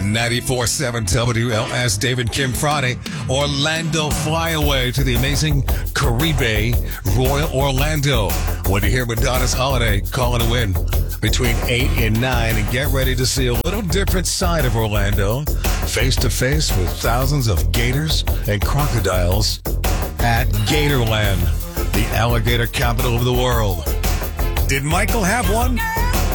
94.7 WLS, David Kim Friday. Orlando Flyaway to the amazing Caribe Royal Orlando. When you hear Madonna's Holiday, call it a win between 8 and 9 and get ready to see a little different side of Orlando, face to face with thousands of gators and crocodiles at Gatorland, the alligator capital of the world. Did Michael have one?